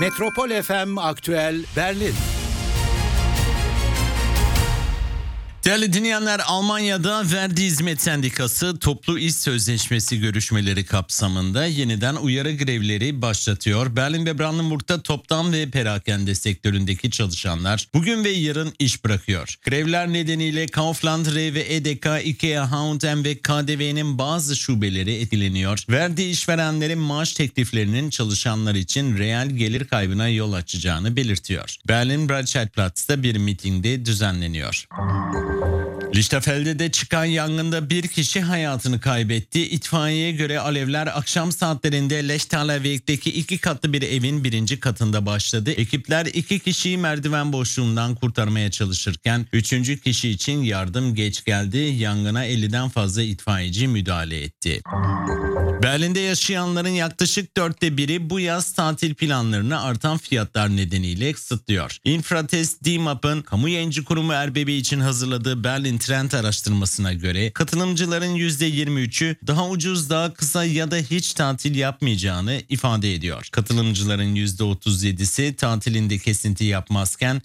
Metropol FM Aktüel Berlin. Değerli dinleyenler, Almanya'da Verdi Hizmet Sendikası toplu iş sözleşmesi görüşmeleri kapsamında yeniden uyarı grevleri başlatıyor. Berlin ve Brandenburg'da toptan ve perakende sektöründeki çalışanlar bugün ve yarın iş bırakıyor. Grevler nedeniyle Kaufland, Rewe ve Edeka, Ikea, H&M ve KDV'nin bazı şubeleri etkileniyor. Verdi işverenlerin maaş tekliflerinin çalışanlar için reel gelir kaybına yol açacağını belirtiyor. Berlin Breitscheidplatz'ta bir mitingde düzenleniyor. Lichterfelde'de çıkan yangında bir kişi hayatını kaybetti. İtfaiyeye göre alevler akşam saatlerinde Lechtaler Weg'deki 2 katlı bir evin 1. katında başladı. Ekipler 2 kişiyi merdiven boşluğundan kurtarmaya çalışırken 3. kişi için yardım geç geldi. Yangına 50'den fazla itfaiyeci müdahale etti. Berlin'de yaşayanların yaklaşık 1/4'ü bu yaz tatil planlarını artan fiyatlar nedeniyle kısıtlıyor. Infratest D-Map'ın kamu yayıncı kurumu RBB için hazırladığı Berlin Trend araştırmasına göre katılımcıların %23'ü daha ucuz, daha kısa ya da hiç tatil yapmayacağını ifade ediyor. Katılımcıların %37'si tatilinde kesinti yapmazken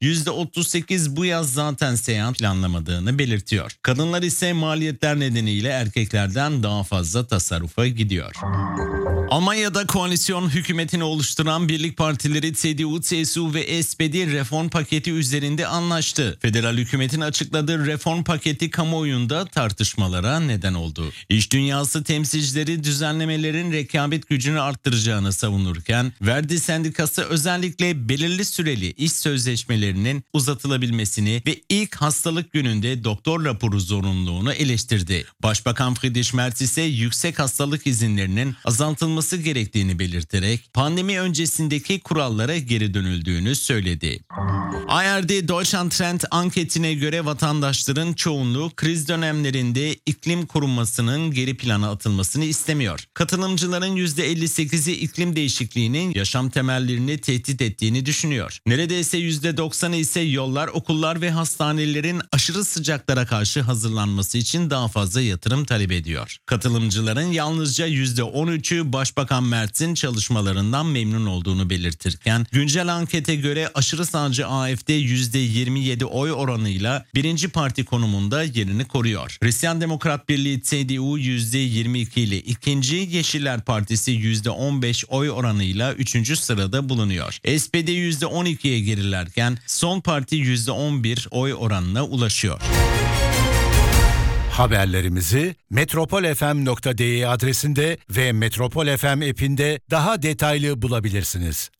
%38 bu yaz zaten seyahat planlamadığını belirtiyor. Kadınlar ise maliyetler nedeniyle erkeklerden daha fazla tasarrufa gidiyor. Almanya'da koalisyon hükümetini oluşturan birlik partileri CDU, CSU ve SPD reform paketi üzerinde anlaştı. Federal hükümetin açıkladığı reform paketi kamuoyunda tartışmalara neden oldu. İş dünyası temsilcileri düzenlemelerin rekabet gücünü arttıracağını savunurken Verdi Sendikası özellikle belirli süreli iş sözleşmelerinin uzatılabilmesini ve ilk hastalık gününde doktor raporu zorunluluğunu eleştirdi. Başbakan Friedrich Merz ise yüksek hastalık izinlerinin azaltılması gerektiğini belirterek pandemi öncesindeki kurallara geri dönüldüğünü söyledi. ARD Deutschland Trend anketine göre vatandaşların çoğunluğu kriz dönemlerinde iklim korunmasının geri plana atılmasını istemiyor. Katılımcıların %58'i iklim değişikliğinin yaşam temellerini tehdit ettiğini düşünüyor. Neredeyse %90'ı ise yollar, okullar ve hastanelerin aşırı sıcaklara karşı hazırlanması için daha fazla yatırım talep ediyor. Katılımcıların yalnızca %13'ü Başbakan Merz'in çalışmalarından memnun olduğunu belirtirken güncel ankete göre aşırı sağcı AfD %27 oy oranıyla birinci parti konumunda yerini koruyor. Hristiyan Demokrat Birliği CDU %22 ile ikinci, Yeşiller Partisi %15 oy oranıyla 3. sırada bulunuyor. SPD %12'ye gerilerken Sol Parti %11 oy oranına ulaşıyor. Haberlerimizi metropolfm.de adresinde ve Metropol FM app'inde daha detaylı bulabilirsiniz.